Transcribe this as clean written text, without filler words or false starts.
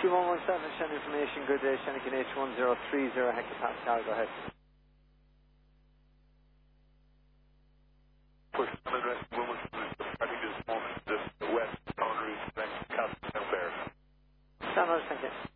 Q117, send information, good day, Shanigan H1030 hectopascal, go ahead. Push on address, Wilmington, starting this moment, this west boundary, next Castle Bear. Stand on, thank you.